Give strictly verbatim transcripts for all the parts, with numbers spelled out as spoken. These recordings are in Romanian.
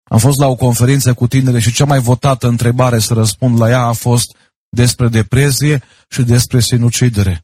Am fost la o conferință cu tineri și cea mai votată întrebare să răspund la ea a fost despre depresie și despre sinucidere.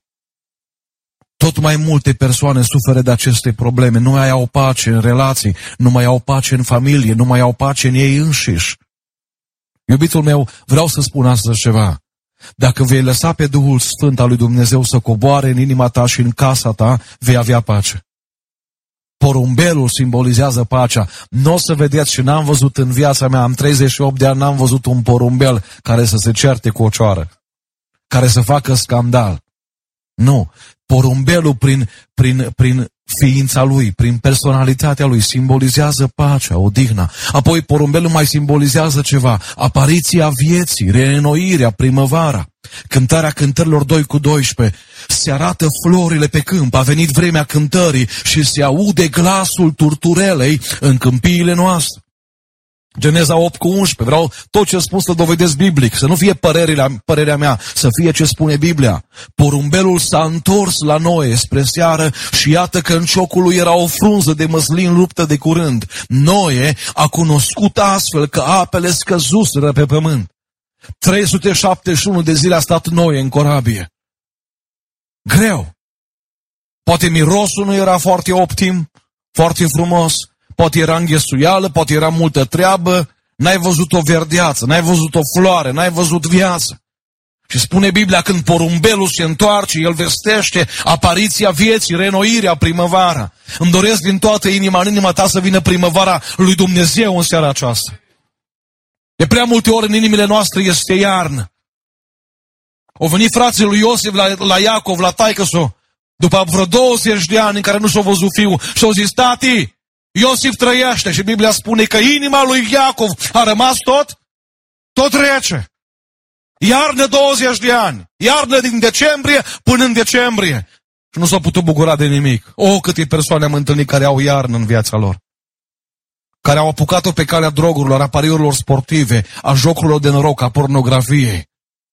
Tot mai multe persoane suferă de aceste probleme, nu mai au pace în relații, nu mai au pace în familie, nu mai au pace în ei înșiși. Iubitul meu, vreau să spun astăzi ceva. Dacă vei lăsa pe Duhul Sfânt al lui Dumnezeu să coboare în inima ta și în casa ta, vei avea pace. Porumbelul simbolizează pacea. Nu o să vedeți și n-am văzut în viața mea, am treizeci și opt de ani, n-am văzut un porumbel care să se certe cu o cioară, care să facă scandal. Nu. Porumbelul prin, prin, prin ființa lui, prin personalitatea lui, simbolizează pacea, odihna. Apoi porumbelul mai simbolizează ceva, apariția vieții, reînnoirea, primăvara. Cântarea cântărilor doi cu doisprezece. Se arată florile pe câmp, a venit vremea cântării și se aude glasul turturelei în câmpiile noastre. Geneza opt cu unsprezece. Vreau tot ce spun să dovedesc biblic, să nu fie părerea, părerea mea, să fie ce spune Biblia. Porumbelul s-a întors la Noe spre seară și iată că în ciocul lui era o frunză de măslin ruptă de curând. Noe a cunoscut astfel că apele scăzuseră pe pământ. trei sute șaptezeci și unu de zile a stat Noe în corabie. Greu. Poate mirosul nu era foarte optim, foarte frumos. Poate era înghesuială, poate era multă treabă, n-ai văzut o verdeață, n-ai văzut o floare, n-ai văzut viață. Și spune Biblia, când porumbelul se întoarce, el vestește apariția vieții, reînnoirea, primăvara. Îmi doresc din toată inima, în inima ta să vină primăvara lui Dumnezeu în seara aceasta. De prea multe ori în inimile noastre este iarnă. Au venit frații lui Iosif la, la Iacov, la taică-s-o, după vreo douăzeci de ani în care nu s-a văzut fiul, și au zis, tati, Iosif trăiește, și Biblia spune că inima lui Iacov a rămas tot, tot rece. Iarnă douăzeci de ani, iarnă din decembrie până în decembrie. Și nu s-a putut bucura de nimic. O, câte persoane am întâlnit care au iarnă în viața lor. Care au apucat-o pe calea drogurilor, a pariurilor sportive, a jocurilor de noroc, a pornografiei.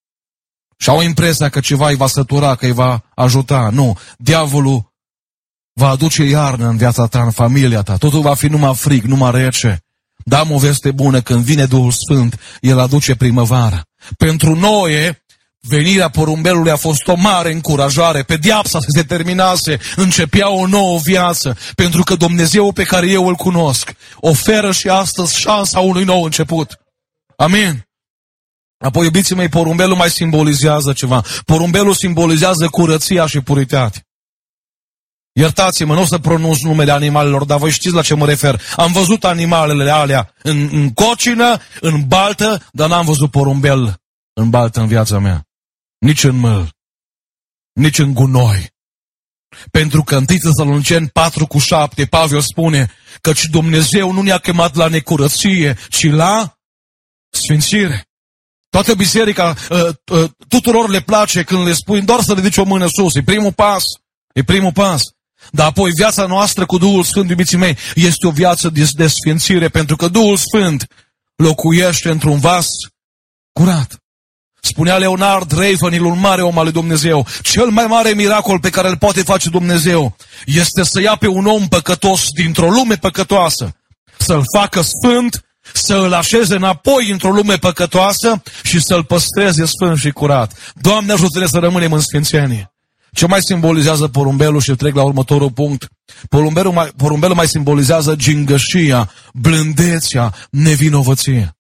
Și au impresia că ceva îi va sătura, că îi va ajuta. Nu, diavolul va aduce iarnă în viața ta, în familia ta. Totul va fi numai frig, numai rece. Dar am o veste bună, când vine Duhul Sfânt, El aduce primăvara. Pentru Noe, venirea porumbelului a fost o mare încurajare. Pedeapsa se terminase, începea o nouă viață. Pentru că Dumnezeu pe care eu îl cunosc oferă și astăzi șansa unui nou început. Amin. Apoi, iubiții mei, porumbelul mai simbolizează ceva. Porumbelul simbolizează curăția și puritate. Iertați-mă, nu o să pronunț numele animalelor, dar voi știți la ce mă refer. Am văzut animalele alea în, în cocină, în baltă, dar n-am văzut porumbel în baltă în viața mea. Nici în măl, nici în gunoi. Pentru că în întâi Tesaloniceni patru cu șapte, Pavel spune căci Dumnezeu nu ne-a chemat la necurăție, ci la sfințire. Toată biserica, uh, uh, tuturor le place când le spui doar să ridici o mână sus. E primul pas. E primul pas. Dar apoi viața noastră cu Duhul Sfânt, iubiții mei, este o viață de, de sfințire, pentru că Duhul Sfânt locuiește într-un vas curat. Spunea Leonard Ravenhill, un mare om al lui Dumnezeu, cel mai mare miracol pe care îl poate face Dumnezeu este să ia pe un om păcătos dintr-o lume păcătoasă, să-l facă sfânt, să îl așeze înapoi într-o lume păcătoasă și să-l păstreze sfânt și curat. Doamne, ajută-ne să rămânem în sfințenie. Ce mai simbolizează porumbelul, și trec la următorul punct? Porumbelul mai, porumbelul mai simbolizează gingășia, blândețea, nevinovăție.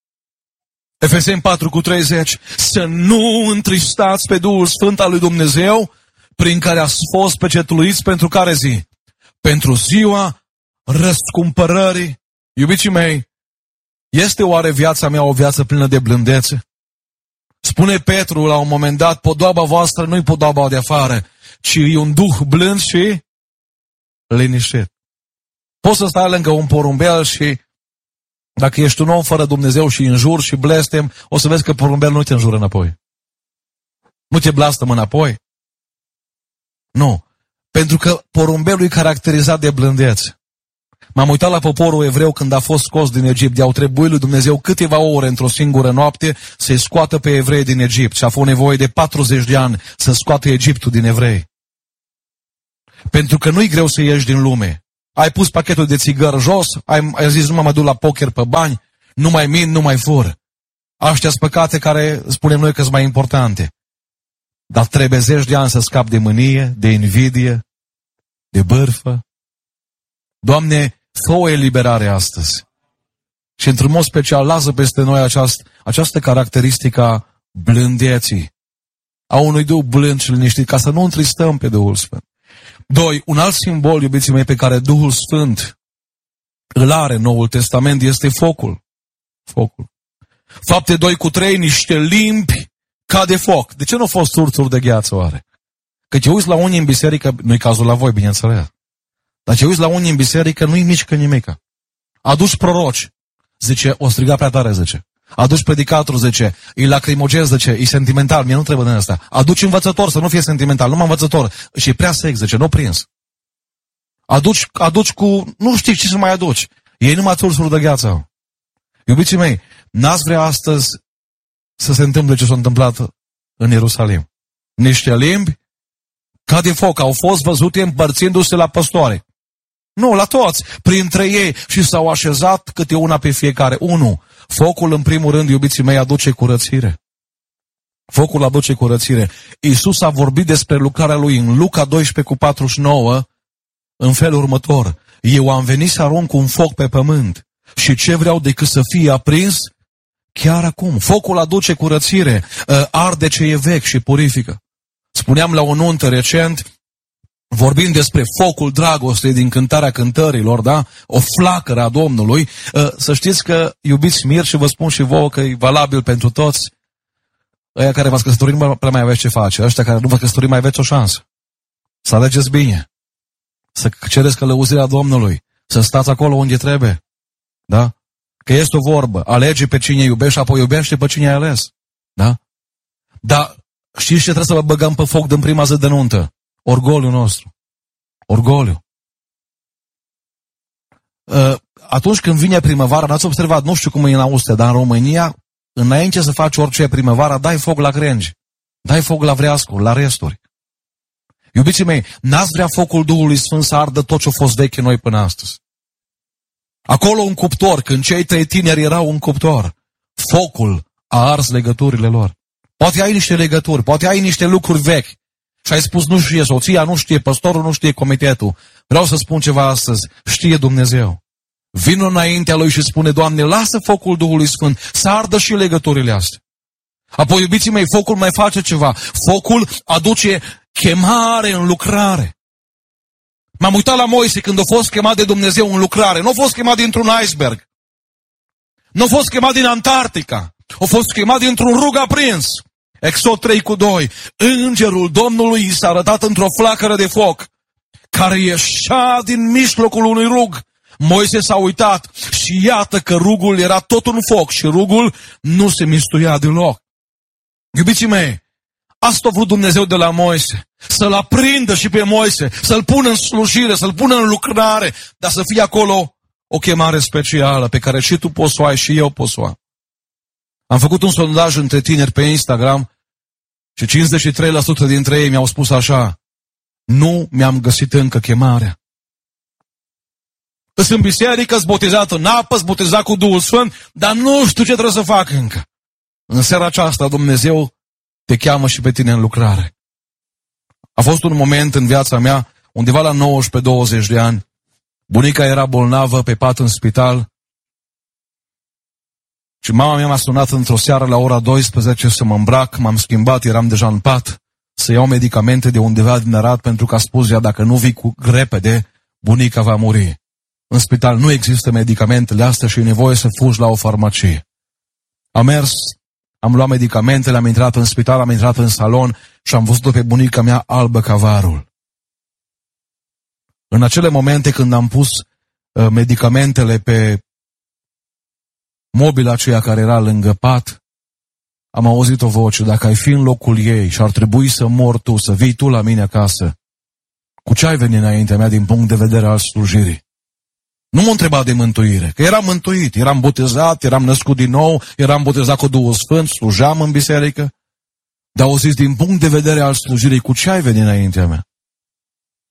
Efeseni patru cu treizeci. Să nu întristați pe Duhul Sfânt al lui Dumnezeu, prin care ați fost pecetluiți pentru care zi? Pentru ziua răscumpărării. Iubiții mei, este oare viața mea o viață plină de blândețe? Spune Petru la un moment dat, podoaba voastră nu-i podoaba de afară, ci e un duh blând și liniștit. Poți să stai lângă un porumbel și dacă ești un om fără Dumnezeu și înjuri și blestem, o să vezi că porumbelul nu te înjură înapoi. Nu te blastămă înapoi. Nu. Pentru că porumbelul e caracterizat de blândețe. M-am uitat la poporul evreu când a fost scos din Egipt. De au trebuit lui Dumnezeu câteva ore într-o singură noapte să-i scoată pe evrei din Egipt. Și a fost nevoie de patruzeci de ani să scoată Egiptul din evrei. Pentru că nu-i greu să ieși din lume. ai pus pachetul de țigări jos, ai, ai zis nu mă mai duc la poker pe bani, nu mai mint, nu mai fur. Aștia sunt păcate care spunem noi că sunt mai importante. Dar trebuie zeci de ani să scapi de mânie, de invidie, de bârfă. Doamne, fă o eliberare astăzi. Și într-un mod special lasă peste noi această, această caracteristică a blândeții, a unui Duh blând și liniștit, ca să nu întristăm pe Duhul Sfânt. Doi, un alt simbol, iubiții mei, pe care Duhul Sfânt îl are în Noul Testament este focul. Focul. Fapte doi cu trei, niște limbi ca de foc. De ce nu au fost urțuri de gheață oare? Că te uiți la unii în biserică, nu-i cazul la voi, bineînțeles, dar te uiți la unii în biserică, nu-i mișcă nimica. Aduci proroci, zice, o striga prea tare, zice. Aduci predicator, zice, e lacrimogez, zice, e sentimental, mie nu trebuie din asta. Aduci învățător, să nu fie sentimental, numai învățător. Și e prea sex, zice, nu prins. Aduci, aduci cu, nu știi ce să mai aduci. Ei numai țursuri de gheață. Iubiții mei, n-ați vrea astăzi să se întâmple ce s-a întâmplat în Ierusalim. Niște limbi ca de foc au fost văzute împărțindu-se la păstoare. Nu, la toți, printre ei, și s-au așezat câte una pe fiecare. Unu, focul în primul rând, iubiții mei, aduce curățire. Focul aduce curățire. Iisus a vorbit despre lucrarea lui în Luca doisprezece cu patruzeci și nouă în felul următor. Eu am venit să arunc un foc pe pământ și ce vreau decât să fie aprins chiar acum. Focul aduce curățire, arde ce e vechi și purifică. Spuneam la o nuntă recent, vorbind despre focul dragostei din Cântarea Cântărilor, da? O flacără a Domnului. Să știți că, iubiți mir, și vă spun și vouă că e valabil pentru toți, ăia care v-ați căsătorit nu prea mai aveți ce face, ăștia care nu v-ați căsătorit mai aveți o șansă. Să alegeți bine, să cereți călăuzirea Domnului, să stați acolo unde trebuie, da? Că este o vorbă, alege pe cine iubești, apoi iubește pe cine ai ales, da? Dar știți ce trebuie să vă băgăm pe foc din prima zi de nuntă? Orgoliul nostru. Orgoliu. Atunci când vine primăvara, n-ați observat, nu știu cum e în Austria, dar în România, înainte să faci orice primăvara, dai foc la crengi. Dai foc la vreascuri, la resturi. Iubiții mei, n-ați vrea focul Duhului Sfânt să ardă tot ce a fost veche noi până astăzi. Acolo un cuptor, când cei trei tineri erau un cuptor, focul a ars legăturile lor. Poate ai niște legături, poate ai niște lucruri vechi și ai spus nu știe soția, nu știe păstorul, nu știe comitetul. Vreau să spun ceva astăzi, știe Dumnezeu. Vino înaintea Lui și spune, Doamne, lasă focul Duhului Sfânt să ardă și legăturile astea. Apoi, iubiții mei, focul mai face ceva. Focul aduce chemare în lucrare. M-am uitat la Moise când a fost chemat de Dumnezeu în lucrare. Nu a fost chemat dintr-un iceberg. Nu a fost chemat din Antarctica. A fost chemat dintr-un rug aprins. Exod trei cu doi. Îngerul Domnului i s-a arătat într-o flacără de foc, care ieșea din mijlocul unui rug. Moise s-a uitat și iată că rugul era tot un foc și rugul nu se mistuia deloc. Iubiții mei, asta a vrut Dumnezeu de la Moise. Să-l aprindă și pe Moise, să-l pună în slujire, să-l pună în lucrare, dar să fie acolo o chemare specială pe care și tu poți să o ai și eu pot să o am. Am făcut un sondaj între tineri pe Instagram și cincizeci și trei la sută dintre ei mi-au spus așa: nu mi-am găsit încă chemarea. Sunt în biserică, sunt botezat în apă, sunt botezat cu Duhul Sfânt, dar nu știu ce trebuie să fac încă. În seara aceasta Dumnezeu te cheamă și pe tine în lucrare. A fost un moment în viața mea, undeva la nouăsprezece douăzeci de ani, bunica era bolnavă pe pat în spital și mama mea m-a sunat într-o seară la ora douăsprezece să mă îmbrac, m-am schimbat, eram deja în pat, să iau medicamente de undeva din Arad, pentru că a spus ea, dacă nu vii cu repede, bunica va muri. În spital nu există medicamentele astea și e nevoie să fugi la o farmacie. Am mers, am luat medicamentele, am intrat în spital, am intrat în salon și am văzut-o pe bunica mea albă ca varul. În acele momente când am pus uh, medicamentele pe mobila aceea care era lângă pat, am auzit o voce: dacă ai fi în locul ei și ar trebui să mor tu, să vii tu la mine acasă, cu ce ai venit înaintea mea din punct de vedere al slujirii? Nu m-a întrebat de mântuire, că eram mântuit, eram botezat, eram născut din nou, eram botezat cu Duhul Sfânt, slujeam în biserică, dar au zis, din punct de vedere al slujirii, cu ce ai venit înaintea mea?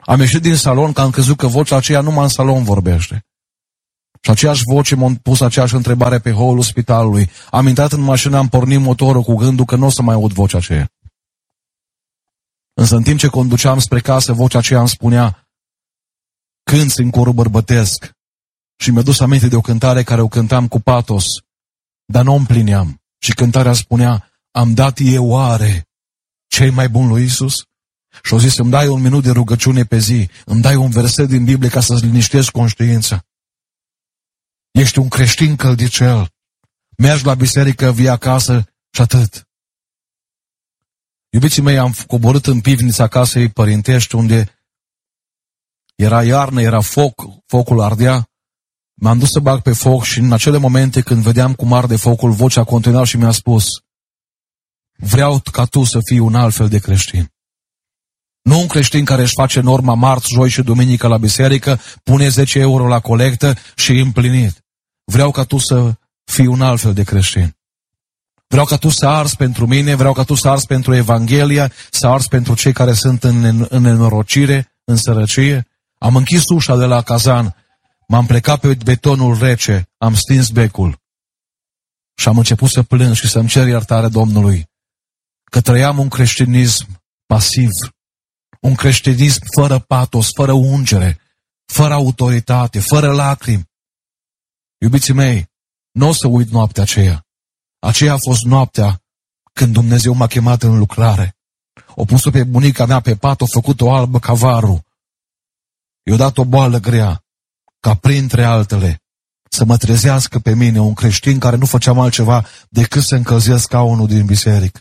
Am ieșit din salon că am crezut că vocea aceea numai în salon vorbește. Și aceeași voce m-a pus aceeași întrebare pe hall-ul spitalului. Am intrat în mașină, am pornit motorul cu gândul că nu o să mai aud vocea aceea. Însă în timp ce conduceam spre casă, vocea aceea îmi spunea: cânți în corul bărbătesc. Și mi-a dus aminte de o cântare care o cântam cu patos, dar nu o împlineam. Și cântarea spunea: am dat eu oare cei mai bun lui Iisus? Și au zis: îmi dai un minut de rugăciune pe zi, îmi dai un verset din Biblie ca să-ți liniștezi conștiința. Ești un creștin căldicel, mergi la biserică, vii acasă și atât. Iubiții mei, am coborât în pivnița casei părintești, unde era iarnă, era foc, focul ardea. M-am dus să bag pe foc și în acele momente când vedeam cum arde focul, vocea continua și mi-a spus: vreau ca tu să fii un alt fel de creștin. Nu un creștin care își face norma marți, joi și duminică la biserică, pune zece euro la colectă și e împlinit. Vreau ca tu să fii un alt fel de creștin. Vreau ca tu să arzi pentru mine, vreau ca tu să arzi pentru Evanghelia, să arzi pentru cei care sunt în, în nenorocire, în sărăcie. Am închis ușa de la cazan, m-am plecat pe betonul rece, am stins becul și am început să plâng și să-mi cer iertare Domnului că trăiam un creștinism pasiv, un creștinism fără patos, fără ungere, fără autoritate, fără lacrimi. Iubiții mei, nu o să uit noaptea aceea. Aceea a fost noaptea când Dumnezeu m-a chemat în lucrare. O pus-o pe bunica mea pe pat, o făcut-o albă ca varul. I-a dat o boală grea, ca printre altele să mă trezească pe mine, un creștin care nu făceam altceva decât să încălzesc scaunul din biserică.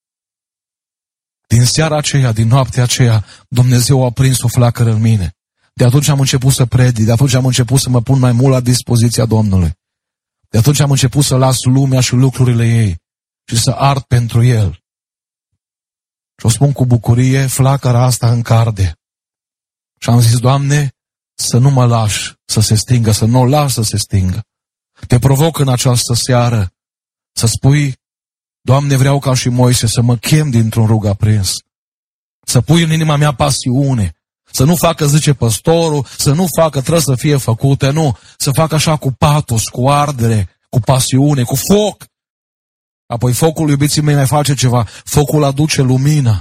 Din seara aceea, din noaptea aceea, Dumnezeu a prins o flacără în mine. De atunci am început să predic, de atunci am început să mă pun mai mult la dispoziția Domnului. De atunci am început să las lumea și lucrurile ei și să ard pentru El. Și o spun cu bucurie, flacăra asta încarde. Și am zis: Doamne, să nu mă lași să se stingă, să nu o las să se stingă. Te provoc în această seară să spui: Doamne, vreau ca și Moise să mă chem dintr-un rug aprins. Să pui în inima mea pasiune. Să nu facă, zice păstorul, să nu facă, trebuie să fie făcute, nu. Să facă așa cu patos, cu ardere, cu pasiune, cu foc. Apoi focul, iubiții mei, mai face ceva. Focul aduce lumina.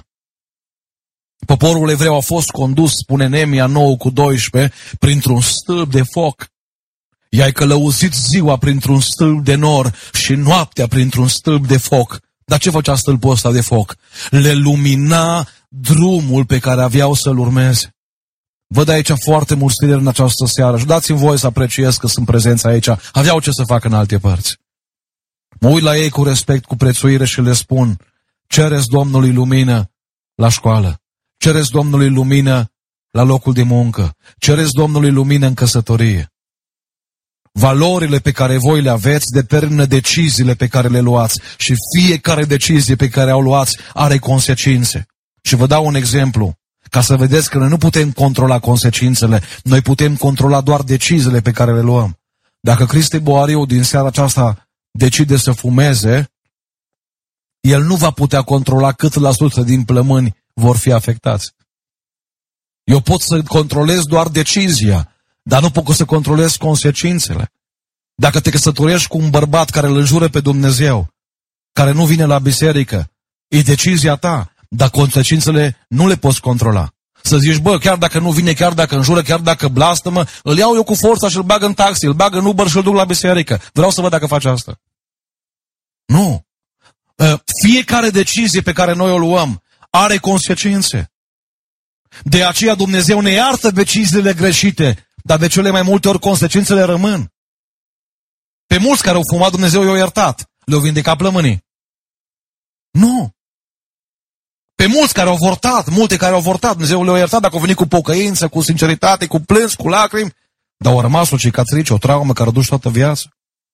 Poporul evreu a fost condus, spune Neemia nouă cu doisprezece, printr-un stâlp de foc. I-ai călăuzit ziua printr-un stâlp de nor și noaptea printr-un stâlp de foc. Dar ce făcea stâlpul ăsta de foc? Le lumina drumul pe care aveau să-l urmeze. Văd aici foarte mulți tineri în această seară și dați-mi voie să apreciez că sunt prezenți aici. Aveau ce să facă în alte părți. Mă uit la ei cu respect, cu prețuire și le spun: cereți Domnului lumină la școală, cereți Domnului lumină la locul de muncă, cereți Domnului lumină în căsătorie. Valorile pe care voi le aveți determină deciziile pe care le luați și fiecare decizie pe care o luați are consecințe. Și vă dau un exemplu, ca să vedeți că noi nu putem controla consecințele, noi putem controla doar deciziile pe care le luăm. Dacă Cristi Boariu din seara aceasta decide să fumeze, el nu va putea controla cât la sută din plămâni vor fi afectați. Eu pot să controlez doar decizia, dar nu pot să controlez consecințele. Dacă te căsătorești cu un bărbat care îl înjură pe Dumnezeu, care nu vine la biserică, e decizia ta, dar consecințele nu le poți controla. Să zici: bă, chiar dacă nu vine, chiar dacă înjură, chiar dacă blastămă, îl iau eu cu forța și îl bag în taxi, îl bag în Uber și îl duc la biserică. Vreau să văd dacă face asta. Nu. Fiecare decizie pe care noi o luăm are consecințe. De aceea Dumnezeu ne iartă deciziile greșite, dar de cele mai multe ori consecințele rămân. Pe mulți care au fumat, Dumnezeu i-a iertat. Le-au vindecat plămânii. Nu. Pe mulți care au avortat, multe care au avortat, Dumnezeu le-a iertat dacă au venit cu pocăință, cu sinceritate, cu plâns, cu lacrimi, dar au rămas o cicatrice, o traumă care a dus toată viața.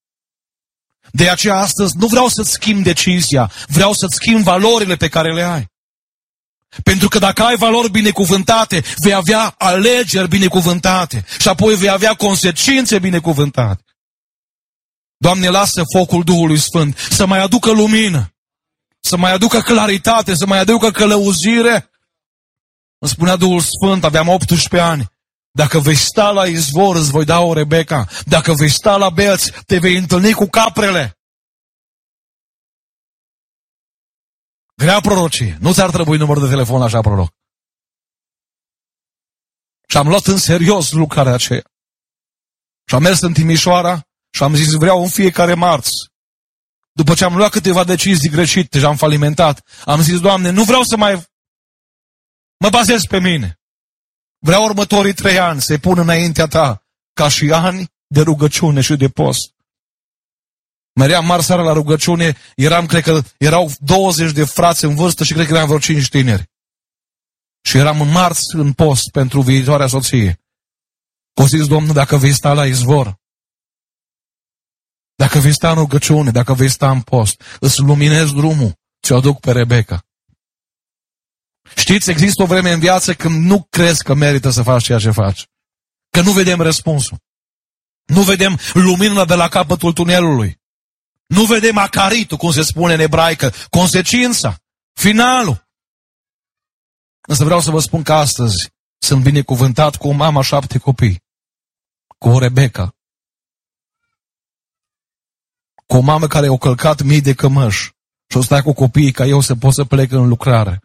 De aceea astăzi nu vreau să-ți schimb decizia, vreau să-ți schimb valorile pe care le ai. Pentru că dacă ai valori binecuvântate, vei avea alegeri binecuvântate și apoi vei avea consecințe binecuvântate. Doamne, lasă focul Duhului Sfânt să mai aducă lumină, să mai aducă claritate, să mai aducă călăuzire. Îmi spunea Duhul Sfânt, aveam optsprezece ani, dacă vei sta la izvor, îți voi da o Rebecca. Dacă vei sta la beț, te vei întâlni cu caprele. Grea prorocie. Nu ți-ar trebui număr de telefon la așa proroc. Și am luat în serios lucrarea aceea. Și am mers în Timișoara și am zis, vreau în fiecare marți. După ce am luat câteva decizii greșite și am falimentat, am zis, Doamne, nu vreau să mai mă bazez pe mine. Vreau următorii trei ani să-i pun înaintea ta ca și ani de rugăciune și de post. Meream marți seara la rugăciune, eram, cred că erau douăzeci de frați în vârstă și cred că eram vreo cinci tineri. Și eram în marți în post pentru viitoarea soție. O zis, Domnul, dacă vei sta la izvor, dacă vei sta în rugăciune, dacă vei sta în post, îți luminezi drumul, ți-o aduc pe Rebecca. Știți, există o vreme în viață când nu crezi că merită să faci ceea ce faci. Că nu vedem răspunsul. Nu vedem lumina de la capătul tunelului. Nu vedem acaritul, cum se spune în ebraică, consecința, finalul. Însă vreau să vă spun că astăzi sunt binecuvântat cu o mamă șapte copii, cu o Rebecca, cu o mamă care a călcat mii de cămăși și o stai cu copiii ca eu să pot să plec în lucrare.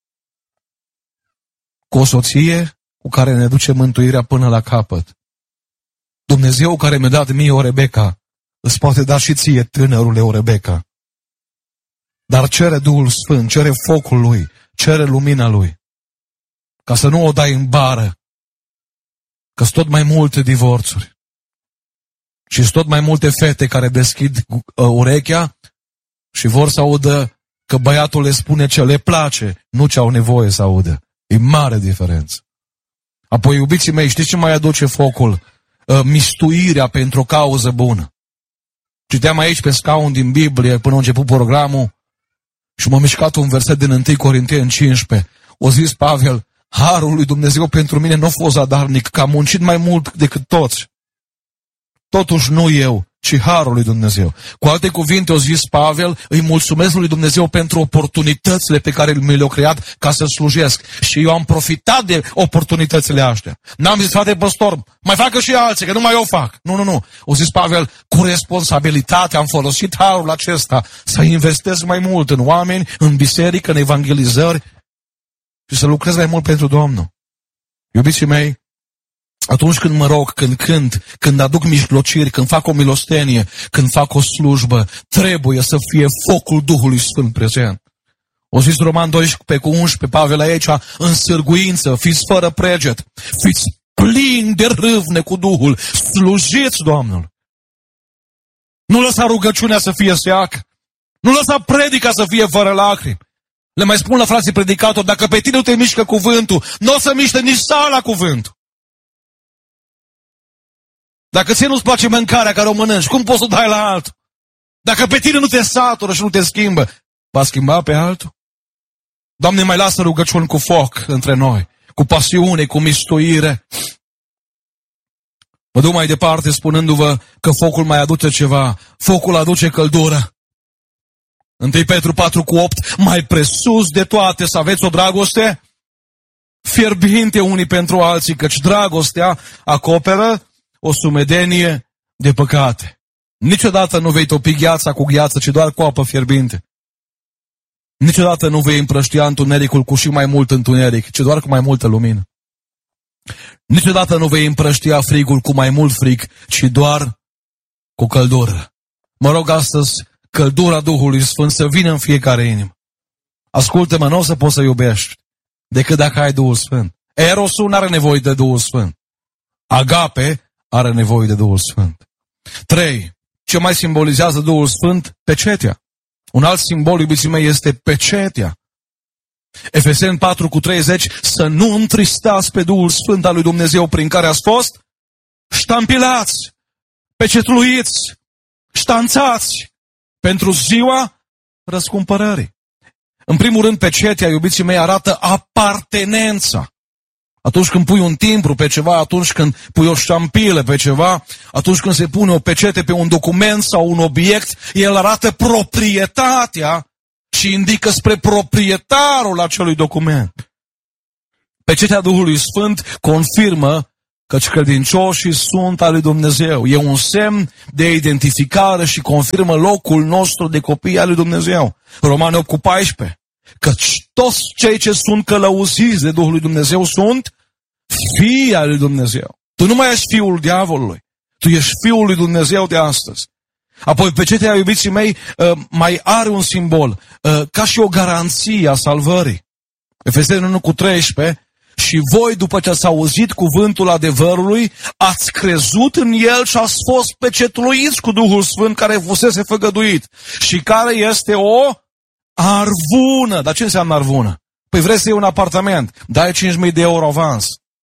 Cu o soție cu care ne duce mântuirea până la capăt. Dumnezeu care mi-a dat mie o Rebecca, îți poate da și ție, tânărule, o Rebecca. Dar cere Duhul Sfânt, cere focul Lui, cere lumina Lui. Ca să nu o dai în bară. Că sunt tot mai multe divorțuri. Și sunt tot mai multe fete care deschid uh, urechea și vor să audă că băiatul le spune ce le place, nu ce au nevoie să audă. E mare diferență. Apoi, iubiții mei, știți ce mai aduce focul? Uh, mistuirea pentru o cauză bună. Citeam aici pe scaun din Biblie până a început programul și m-a mișcat un verset din întâi Corinteni cincisprezece. O zis Pavel, harul lui Dumnezeu pentru mine nu a fost zadarnic, că am muncit mai mult decât toți. Totuși nu eu, ci harul lui Dumnezeu. Cu alte cuvinte, o zis Pavel, îi mulțumesc lui Dumnezeu pentru oportunitățile pe care mi le-a creat ca să slujesc. Și eu am profitat de oportunitățile astea. N-am zis, frate păstor, mai facă și alții, că nu mai eu fac. Nu, nu, nu. O zis Pavel, cu responsabilitate am folosit harul acesta să investesc mai mult în oameni, în biserică, în evangelizări și să lucrez mai mult pentru Domnul. Iubiții mei, atunci când mă rog, când cânt, când aduc mijlociri, când fac o milostenie, când fac o slujbă, trebuie să fie focul Duhului Sfânt prezent. O zis Roman doisprezece cu unsprezece, Pavel aici, în sârguință, fiți fără preget, fiți plini de râvne cu Duhul, slujiți Domnul. Nu lăsa rugăciunea să fie seacă, nu lăsa predica să fie fără lacrimi. Le mai spun la frații predicatori, dacă pe tine nu te mișcă cuvântul, nu o să miște nici sala cuvântul. Dacă ție nu-ți place mâncarea care o mănânci, cum poți să o dai la altul? Dacă pe tine nu te satură și nu te schimbă, va schimba pe altul? Doamne, mai lasă rugăciuni cu foc între noi, cu pasiune, cu mistuire. Mă duc mai departe spunându-vă că focul mai aduce ceva. Focul aduce căldură. întâi Petru patru cu opt, mai presus de toate să aveți o dragoste fierbinte unii pentru alții, căci dragostea acoperă o sumedenie de păcate. Niciodată nu vei topi gheața cu gheață, ci doar cu apă fierbinte. Niciodată nu vei împrăștia întunericul cu și mai mult întuneric, ci doar cu mai multă lumină. Niciodată nu vei împrăștia frigul cu mai mult frig, ci doar cu căldură. Mă rog astăzi, căldura Duhului Sfânt să vină în fiecare inimă. Ascultă-mă, nu o să poți să iubești decât dacă ai Duhul Sfânt. Erosul nu are nevoie de Duhul Sfânt. Agape are nevoie de Duhul Sfânt. Trei. Ce mai simbolizează Duhul Sfânt? Pecetea. Un alt simbol, iubiții mei, este pecetea. Efeseni patru cu treizeci, să nu întristați pe Duhul Sfânt al lui Dumnezeu prin care ați fost ștampilați, pecetluiți, ștanțați pentru ziua răscumpărării. În primul rând, pecetea, iubiții mei, arată apartenența. Atunci când pui un timbru pe ceva, atunci când pui o ștampilă pe ceva, atunci când se pune o pecete pe un document sau un obiect, el arată proprietatea și indică spre proprietarul acelui document. Pecetea Duhului Sfânt confirmă căci credincioșii sunt al lui Dumnezeu. E un semn de identificare și confirmă locul nostru de copii al lui Dumnezeu. Romani opt cu paisprezece. Căci toți cei ce sunt călăuziți de Duhul lui Dumnezeu sunt fii al lui Dumnezeu. Tu nu mai ești fiul diavolului. Tu ești fiul lui Dumnezeu de astăzi. Apoi pecetea, iubiții mei, mai are un simbol, ca și o garanție a salvării. Efeseni unu cu treisprezece. Și voi, după ce ați auzit cuvântul adevărului, ați crezut în el și ați fost pecetluiți cu Duhul Sfânt care fusese făgăduit și care este o arvună. Dar ce înseamnă arvună? Păi vrei să iei un apartament, dai cinci mii de euro avans.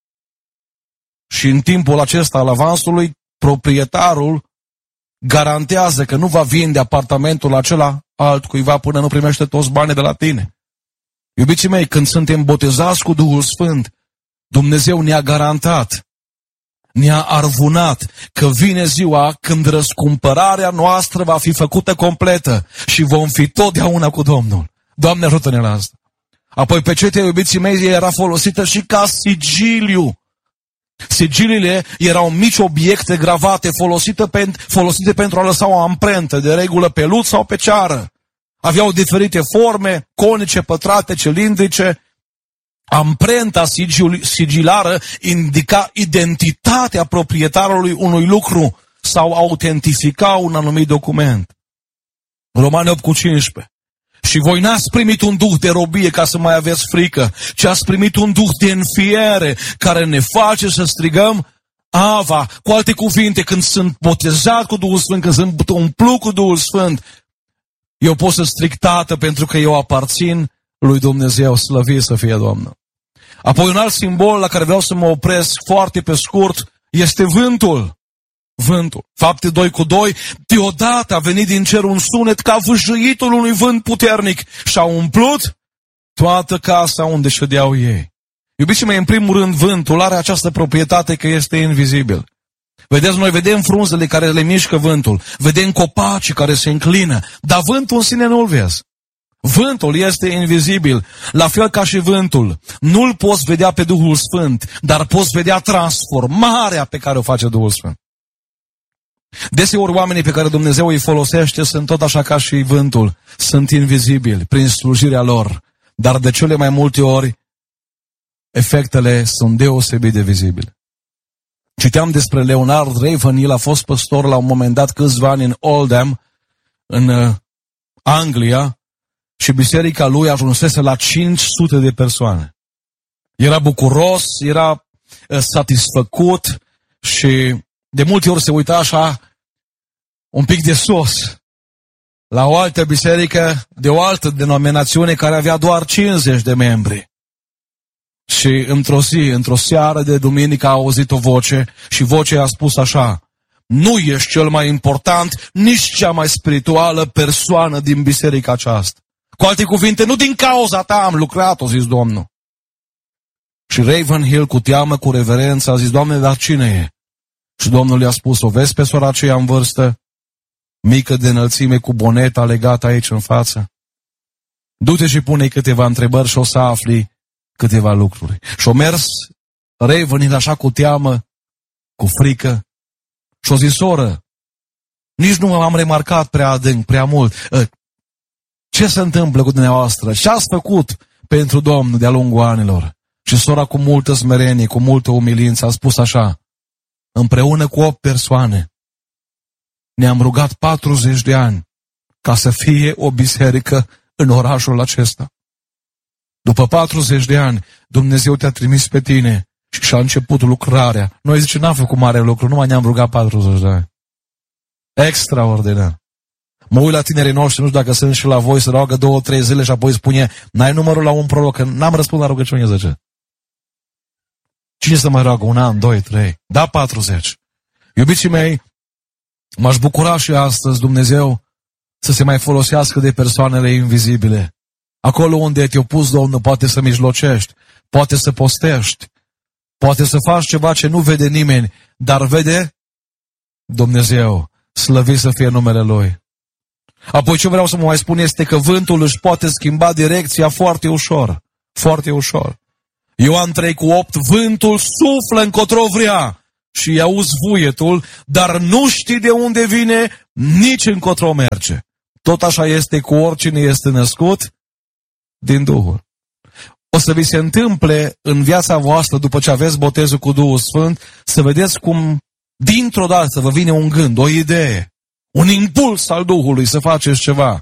Și în timpul acesta al avansului, proprietarul garantează că nu va vinde apartamentul acela altcuiva până nu primește toți banii de la tine. Iubiții mei, când suntem botezați cu Duhul Sfânt, Dumnezeu ne-a garantat, ne-a arvunat că vine ziua când răscumpărarea noastră va fi făcută completă și vom fi totdeauna cu Domnul. Doamne, ajută-ne la asta. Apoi pecetea, iubiții mei, era folosită și ca sigiliu. Sigiliile erau mici obiecte gravate folosite, pen, folosite pentru a lăsa o amprentă, de regulă pe lut sau pe ceară. Aveau diferite forme, conice, pătrate, cilindrice. Amprenta sigilară indica identitatea proprietarului unui lucru sau autentifica un anumit document. Romani opt cu cincisprezece. Și voi n-ați primit un duh de robie ca să mai aveți frică, ci ați primit un duh de înfiere care ne face să strigăm Ava. Cu alte cuvinte, când sunt botezat cu Duhul Sfânt, când sunt umplut cu Duhul Sfânt, eu pot să strig Tată pentru că eu aparțin lui Dumnezeu, slăvit să fie Doamnă. Apoi un alt simbol la care vreau să mă opresc foarte pe scurt este vântul. Vântul. Fapte doi cu doi, deodată a venit din cer un sunet ca vâjâitul unui vânt puternic și a umplut toată casa unde ședeau ei. Iubiții mei, în primul rând, vântul are această proprietate că este invizibil. Vedeți, noi vedem frunzele care le mișcă vântul, vedem copacii care se înclină, dar vântul în sine nu-l vezi. Vântul este invizibil, la fel ca și vântul. Nu-l poți vedea pe Duhul Sfânt, dar poți vedea transformarea pe care o face Duhul Sfânt. Deseori oamenii pe care Dumnezeu îi folosește sunt tot așa ca și vântul, sunt invizibili prin slujirea lor, dar de cele mai multe ori efectele sunt deosebit de vizibile. Citeam despre Leonard Raven, el a fost păstor la un moment dat câțiva ani în Oldham, în uh, Anglia, și biserica lui ajunsese la cinci sute de persoane. Era bucuros, era uh, satisfăcut și de multe ori se uita așa un pic de sus la o altă biserică de o altă denominațiune care avea doar cincizeci de membri. Și într-o zi, într-o seară de duminică a auzit o voce și vocea a spus așa: nu ești cel mai important, nici cea mai spirituală persoană din biserica aceasta. Cu alte cuvinte, nu din cauza ta am lucrat, a zis Domnul. Și Ravenhill, cu teamă, cu reverență, a zis: Doamne, dar cine e? Și Domnul i-a spus: o vezi pe sora aceea în vârstă, mică de înălțime, cu boneta legată aici în față? Du-te și pune-i câteva întrebări și o să afli câteva lucruri. Și-o mers Ravenhill așa cu teamă, cu frică, și-o zis: soră, nici nu am remarcat prea adânc, prea mult. Ce se întâmplă cu dumneavoastră? Ce ați făcut pentru Domnul de-a lungul anilor? Și sora, cu multă smerenie, cu multă umilință, a spus așa: împreună cu opt persoane ne-am rugat patruzeci de ani ca să fie o biserică în orașul acesta. După patruzeci de ani, Dumnezeu te-a trimis pe tine și a început lucrarea. Noi zice, n-am făcut mare lucru, numai ne-am rugat patruzeci de ani. Extraordinar. Mă uit la tinerii noștri, nu știu dacă sunt și la voi, să roagă două, trei zile și apoi spune: n-ai numărul la un proroc, că n-am răspuns la rugăciune, zice. Cine să mai roagă? Un an, doi, trei? Da, patruzeci. Iubiții mei, m-aș bucura și astăzi Dumnezeu să se mai folosească de persoanele invizibile. Acolo unde te-a pus Domnul, poate să mijlocești, poate să postești, poate să faci ceva ce nu vede nimeni, dar vede Dumnezeu. Slăvit să fie numele Lui. Apoi ce vreau să mă mai spun este că vântul își poate schimba direcția foarte ușor. Foarte ușor. Ioan trei cu opt, vântul suflă încotro vrea și îi auzi vuietul, dar nu știi de unde vine, nici încotro merge. Tot așa este cu oricine este născut din Duhul. O să vi se întâmple în viața voastră, după ce aveți botezul cu Duhul Sfânt, să vedeți cum dintr-o dată să vă vine un gând, o idee, un impuls al Duhului să faceți ceva.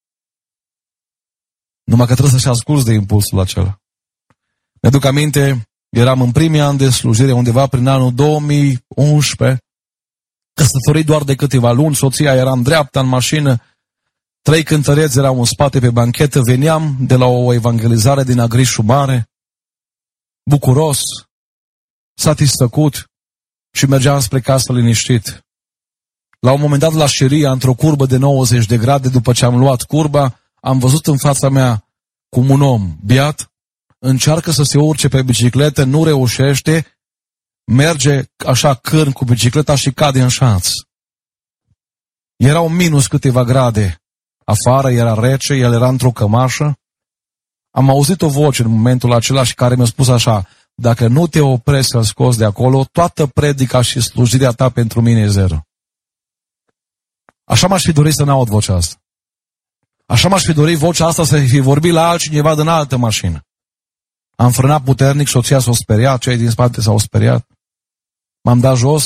Numai că trebuie să-și asculți de impulsul acela. Mi-aduc aminte, eram în primii ani de slujire, undeva prin anul două mii unsprezece, căsătorit doar de câteva luni, soția era în dreapta în mașină, trei cântăreți erau în spate pe banchetă, veneam de la o evangelizare din Agrișul Mare, bucuros, satisfăcut și mergeam spre casă liniștit. La un moment dat la Șiria, într-o curbă de nouăzeci de grade, după ce am luat curba, am văzut în fața mea cum un om beat încearcă să se urce pe bicicletă, nu reușește, merge așa cârn cu bicicleta și cade în șanț. Erau minus câteva grade afară, era rece, el era într-o cămașă. Am auzit o voce în momentul acela și care mi-a spus așa, dacă nu te oprești să-l scoți de acolo, toată predica și slujirea ta pentru mine e zero. Așa m-aș fi dorit să n-aud vocea asta. Așa m-aș fi dorit vocea asta să fi vorbit la altcineva din altă mașină. Am frânat puternic, soția s-a speriat, cei din spate s-au speriat. M-am dat jos.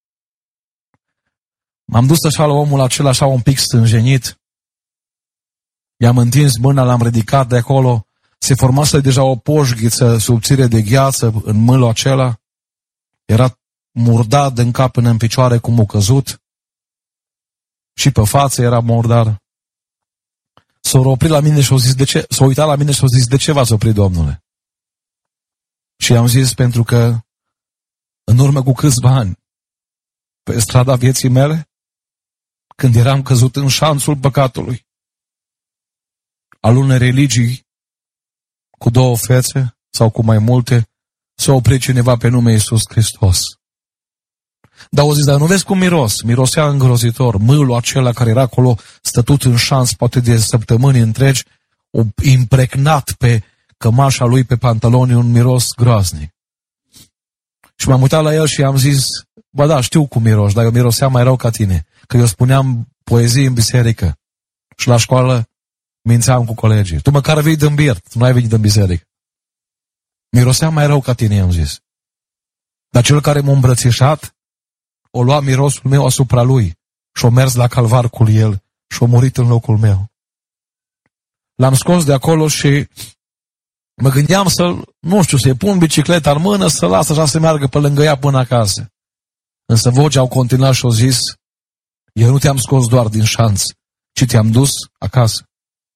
M-am dus așa la omul acela, așa un pic stânjenit. I-am întins mâna, l-am ridicat de acolo. Se formase deja o poșghiță subțire de gheață în mâlul acela. Era murdat din cap până în picioare cum a căzut. Și pe față era murdar. S-a oprit la mine și a zis, de ce? S-a uitat la mine și a zis, de ce v-ați oprit, domnule? Și am zis, pentru că în urmă cu câțiva ani, pe strada vieții mele, când eram căzut în șanțul păcatului, al unei religii cu două fețe sau cu mai multe, s-a oprit cineva pe nume Iisus Hristos. Dar au zis, dar nu vezi cum miros? Mirosea îngrozitor. Mâlul acela care era acolo stătut în șanț poate de săptămâni întregi, o impregnat pe cămașa lui, pe pantaloni, un miros groaznic. Și m-am uitat la el și am zis, bă da, știu cum miroși, dar eu miroseam mai rău ca tine. Că eu spuneam poezii în biserică și la școală mințeam cu colegii. Tu măcar vii din birt, tu nu ai venit din biserică. Miroseam mai rău ca tine, am zis. Dar cel care m-a îmbrățișat, o lua mirosul meu asupra lui și-o mers la calvar cu el și-o murit în locul meu. L-am scos de acolo și mă gândeam să, nu știu, să-i pun bicicleta în mână, să las așa să meargă pe lângă ea până acasă. Însă vocea au continuat și au zis, eu nu te-am scos doar din șanț, ci te-am dus acasă.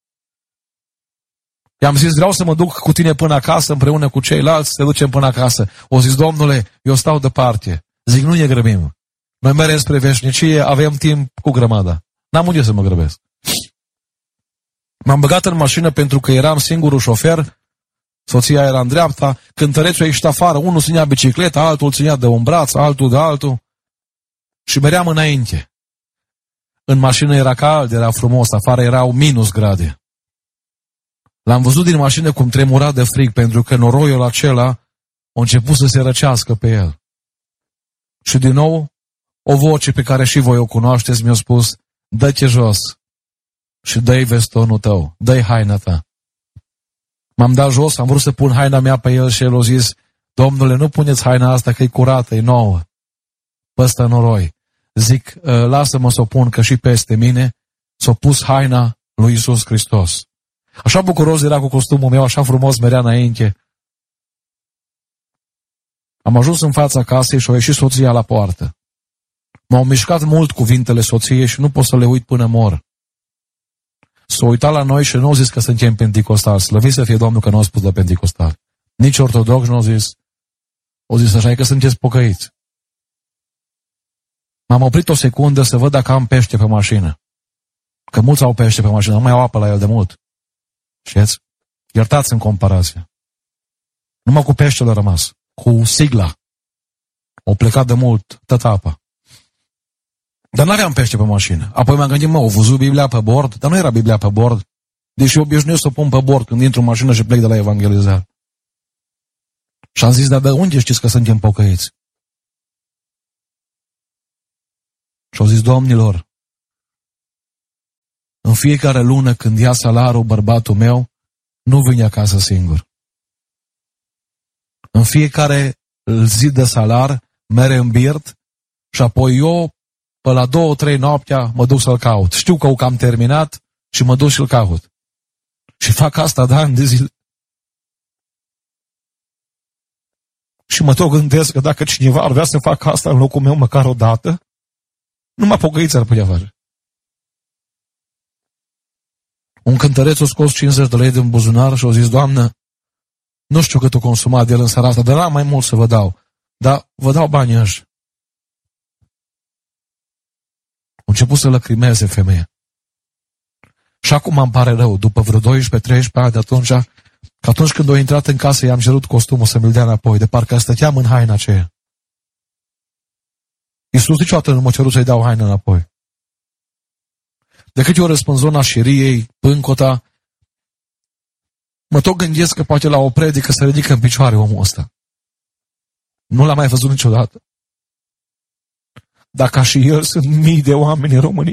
I-am zis, vreau să mă duc cu tine până acasă, împreună cu ceilalți, să te ducem până acasă. O zis, domnule, eu stau departe. Zic, nu ne grăbim. Noi mergem spre veșnicie, avem timp cu grămada. N-am unde să mă grăbesc. M-am băgat în mașină pentru că eram singurul șofer, soția era în dreapta, cântărețul a ieșit afară, unul ținea bicicleta, altul ținea de un braț, altul de altul și meream înainte. În mașină era cald, era frumos, afară erau minus grade. L-am văzut din mașină cum tremura de frig, pentru că noroiul acela a început să se răcească pe el. Și din nou, o voce pe care și voi o cunoașteți mi-a spus, dă-te jos și dă-i vestonul tău, dă-i haina ta. M-am dat jos, am vrut să pun haina mea pe el și el a zis, domnule, nu puneți haina asta că e curată, e nouă. Păsta noroi. Zic, lasă-mă să o pun că și peste mine s-a pus haina lui Iisus Hristos. Așa bucuros era cu costumul meu, așa frumos merea înainte. Am ajuns în fața casei și a ieșit soția la poartă. M-au mișcat mult cuvintele soției și nu pot să le uit până mor. S-a uitat la noi și nu au zis că suntem penticostali. Slăvit să fie Domnul că nu au spus la penticostali. Nici ortodox nu au zis. Au zis așa, e că sunteți pocăiți. M-am oprit o secundă să văd dacă am pește pe mașină. Că mulți au pește pe mașină, nu mai au apă la el de mult. Știți? Iertați în comparație. Numai cu peștele a rămas. Cu sigla. Au plecat de mult, tot apa. Dar nu aveam pește pe mașină. Apoi m-am gândit, mă, au văzut Biblia pe bord, dar nu era Biblia pe bord. Deși obișnuiesc să o pun pe bord când intru în mașină și plec de la evangelizare. Și am zis, dar de unde știți că suntem pocăiți? Și au zis, domnilor, în fiecare lună când ia salarul bărbatul meu, nu vine acasă singur. În fiecare zi de salar, mere în birt și apoi eu, pe la două, trei noaptea, mă duc să-l caut. Știu că o cam terminat și mă duc și-l caut. Și fac asta de ani de zile. Și mă tot gândesc că dacă cineva ar vrea să facă asta în locul meu măcar o dată, numai pocăiți ar putea face. Un cântăreț a scos cincizeci de lei din buzunar și a zis, Doamnă, nu știu cât o consumat de el în seara asta, dar n-am mai mult să vă dau. Dar vă dau banii ăștia. A început să lăcrimeze femeia. Și acum îmi pare rău, după vreo doisprezece treisprezece ani de atunci, că atunci când a intrat în casă, i-am cerut costumul să mi-l dea înapoi, de parcă stăteam în haina aceea. Iisus niciodată nu m-a cerut să-i dau haina înapoi. De câte ori răspund zona șiriei, pâncota, mă tot gândesc că poate la o predică să ridică în picioare omul ăsta. Nu l-am mai văzut niciodată. Dacă și el sunt mii de oameni în România.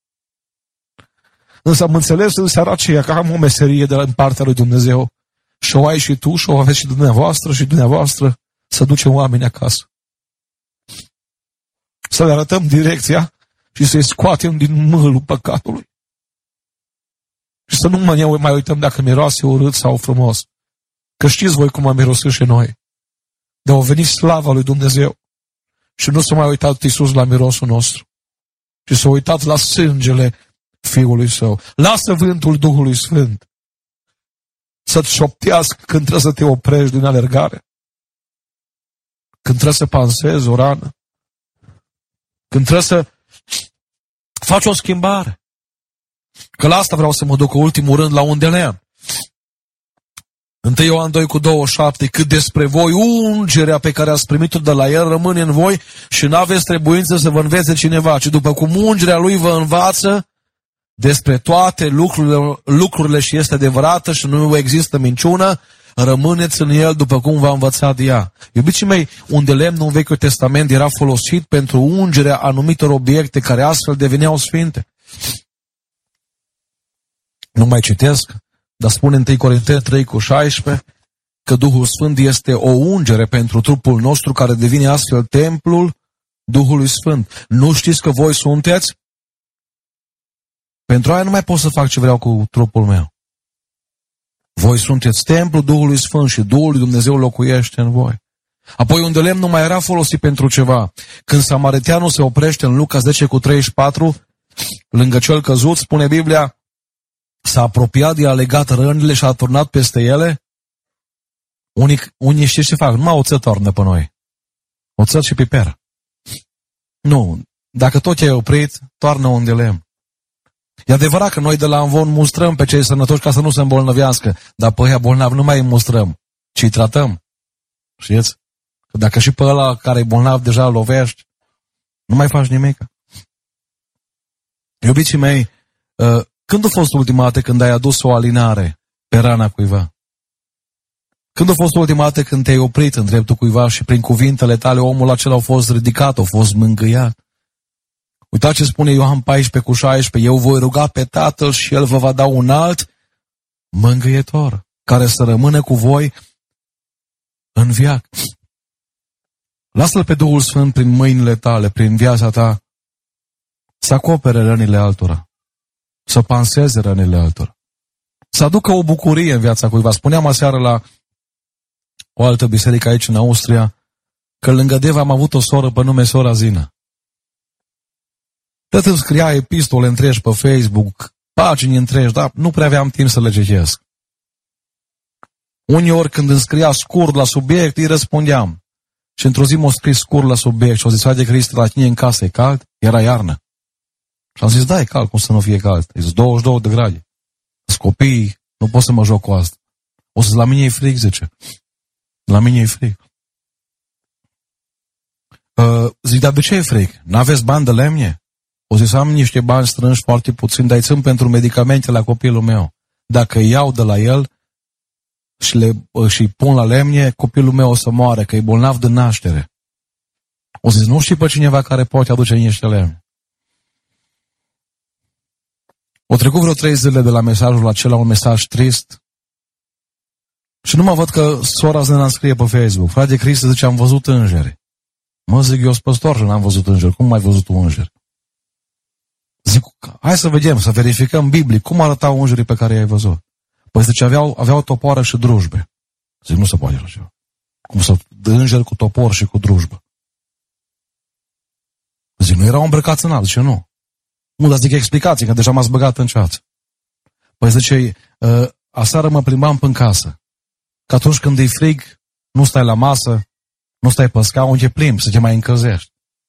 Însă am înțeles în seara aceea că am o meserie de la partea lui Dumnezeu și o ai și tu și o aveți și dumneavoastră și dumneavoastră să ducem oameni acasă. Să le arătăm direcția și să-i scoatem din mâlul păcatului. Și să nu mai uităm dacă miroase urât sau frumos. Că știți voi cum am mirosit și noi. De a venit slava lui Dumnezeu. Și nu s-a mai uitat Iisus la mirosul nostru. Și s-a uitat la sângele Fiului Său. Lasă vântul Duhului Sfânt să-ți șoptească când trebuie să te oprești din alergare. Când trebuie să pansezi o rană. Când trebuie să faci o schimbare. Că la asta vreau să mă duc în ultimul rând la unde le-am. întâi Ioan doi cu douăzeci și șapte, cât despre voi, ungerea pe care ați primit-o de la El rămâne în voi și n-aveți trebuință să vă învețe cineva, ci după cum ungerea Lui vă învață despre toate lucrurile, lucrurile și este adevărată și nu există minciună, rămâneți în El după cum v-a învățat ea. Iubiții mei, un de lemn în Vechiul Testament era folosit pentru ungerea anumitor obiecte care astfel deveneau sfinte. Nu mai citesc, dar spune întâi Corinteni trei cu șaisprezece că Duhul Sfânt este o ungere pentru trupul nostru care devine astfel templul Duhului Sfânt. Nu știți că voi sunteți? Pentru aia nu mai pot să fac ce vreau cu trupul meu. Voi sunteți templul Duhului Sfânt și Duhul lui Dumnezeu locuiește în voi. Apoi un de lemn nu mai era folosit pentru ceva. Când samariteanul se oprește în Luca zece cu treizeci și patru, lângă cel căzut, spune Biblia, s-a apropiat, i-a legat rănile și a turnat peste ele. Unii, unii știți ce fac? Numai oțet toarnă pe noi. Oțet și piper. Nu, dacă tot ai oprit, toarnă un de lemn. E adevărat că noi de la Amvon mustrăm pe cei sănătoși ca să nu se îmbolnăvească, dar pe ăia bolnavi nu mai îi mustrăm, ci îi tratăm. Știți? Că dacă și pe ăla care e bolnav deja îl lovești, nu mai faci nimic. Iubiții mei, când a fost ultima dată când ai adus o alinare pe rana cuiva? Când a fost ultima dată când te-ai oprit în dreptul cuiva și prin cuvintele tale omul acela a fost ridicat, a fost mângâiat? Uitați ce spune Ioan paisprezece cu șaisprezece, eu voi ruga pe Tatăl și El vă va da un alt mângâietor, care să rămână cu voi în veac. Lasă-L pe Duhul Sfânt prin mâinile tale, prin viața ta, să acopere rănile altora, să panseze rănile altora, să aducă o bucurie în viața cuiva. Spuneam aseară la o altă biserică aici în Austria, că lângă Deva am avut o soră pe nume sora Zina. Tot îmi scria epistole întregi pe Facebook, pagini întregi, dar nu prea aveam timp să le citesc. Uneori când îmi scria scurt la subiect, îi răspundeam. Și într-o zi m-a scris scurt la subiect și o zis, haide Cristi, la tine în casă e cald? Era iarnă. Și am zis, da, e cald, cum să nu fie cald? E zis, douăzeci și două de grade. Sunt copii, nu pot să mă joc cu asta. O să la mine e frig, zice. La mine e frig. Uh, zic, dar de ce e frig? N-aveți bani de lemne? O zis, am niște bani strânși foarte puțin, dar îi țin pentru medicamente la copilul meu. Dacă îi iau de la el, și, le, și pun la lemne, copilul meu o să moare, că e bolnav de naștere. O să zic, nu știi pe cineva care poate aduce niște lemne. O trecut vreo trei zile de la mesajul acela, un mesaj trist. Și nu mă văd că sora Zdena scrie pe Facebook. Frate Cristi zice, am văzut îngeri. Mă zic, eu sunt păstor și n-am văzut îngeri. Cum ai văzut un înger? Zic, hai să vedem, să verificăm biblic. Cum arătau îngerii pe care i-ai văzut? Păi zice, aveau, aveau topoare și drujbe. Zic, nu se poate așa ceva. Cum să îngeri cu topor și cu drujbă? Zic, nu erau îmbrăcați în alt? Zice, nu. Nu, dar zic, explicații, că deja m-ați băgat în ceață. Păi zice, aseară mă plimbam până casă. Că atunci când e frig, nu stai la masă, nu stai pe scaun, te plimbi, să te mai încălzești.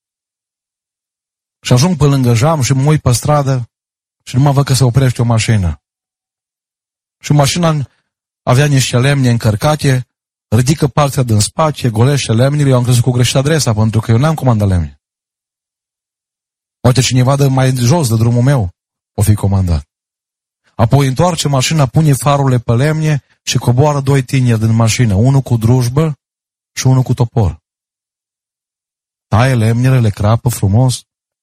Și ajung pe lângă geam și mă uit pe stradă și nu mă văd că se oprește o mașină. Și mașina avea niște lemne încărcate, ridică partea din spate, golește lemnile, eu am crezut cu greșit adresa, pentru că eu n-am comandat lemne. Poate cineva de mai jos de drumul meu o fi comandat. Apoi întoarce mașina, pune farurile pe lemne și coboară doi tineri din mașină, unul cu drujbă și unul cu topor. Taie lemnele, le crapă frumos.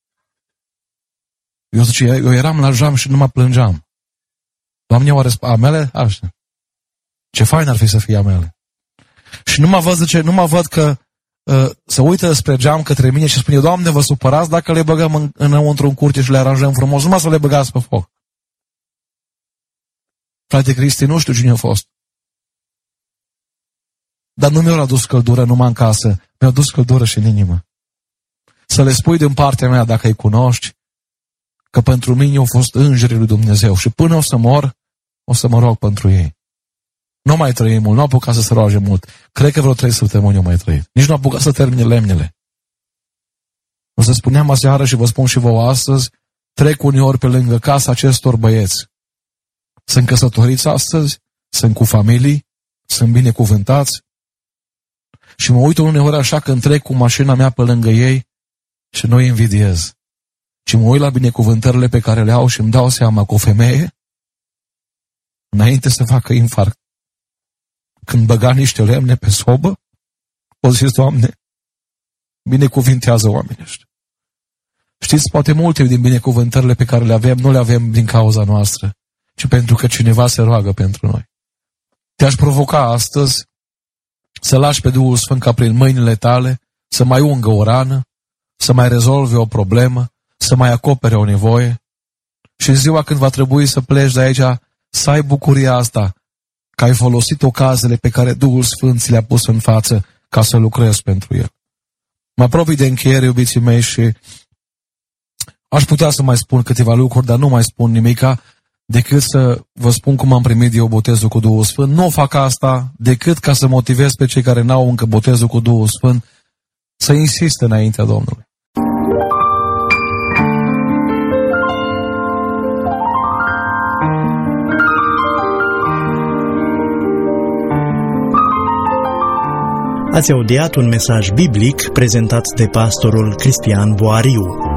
Eu zice, eu eram la geam și nu mă plângeam. Doamne, oare a mele? Așa. Ce fain ar fi să fie a mele. Și nu mă văd, zice, nu mă văd că uh, se uită spre geam către mine și spune, Doamne, vă supărați dacă le băgăm în, înăuntru în curte și le aranjăm frumos, numai să le băgați pe foc. Frate Cristi, nu știu cine a fost. Dar nu mi-a adus căldură numai în casă, mi-a adus căldură și în inimă. Să le spui din partea mea, dacă îi cunoști, că pentru mine au fost îngerii lui Dumnezeu și până o să mor, o să mă rog pentru ei. Nu mai trăi mult, nu au apucat să se roage mult. Cred că vreo trei săptămâni au mai trăit. Nici nu au apucat să termine lemnele. O să spuneam aseară și vă spun și vouă astăzi, trec uneori pe lângă casa acestor băieți. Sunt căsătoriți astăzi, sunt cu familii, sunt binecuvântați și mă uit uneori așa când trec cu mașina mea pe lângă ei și nu îi invidiez. Și mă uit la binecuvântările pe care le au și îmi dau seama că o femeie, înainte să facă infarct, când băga niște lemne pe sobă, o zis, Doamne, binecuvintează oamenii ăștia. Știți, poate multe din binecuvântările pe care le avem, nu le avem din cauza noastră, ci pentru că cineva se roagă pentru noi. Te-aș provoca astăzi să lași pe Duhul Sfânt ca prin mâinile tale să mai ungă o rană, să mai rezolve o problemă, să mai acopere o nevoie și în ziua când va trebui să pleci de aici, să ai bucuria asta, că ai folosit ocaziile pe care Duhul Sfânt ți le-a pus în față ca să lucrezi pentru El. Mă apropii de încheiere, iubiții mei, și aș putea să mai spun câteva lucruri, dar nu mai spun nimica, decât să vă spun cum am primit eu botezul cu Duhul Sfânt. Nu fac asta decât ca să motivez pe cei care n-au încă botezul cu Duhul Sfânt să insiste înaintea Domnului. Ați audiat un mesaj biblic prezentat de pastorul Cristian Boariu.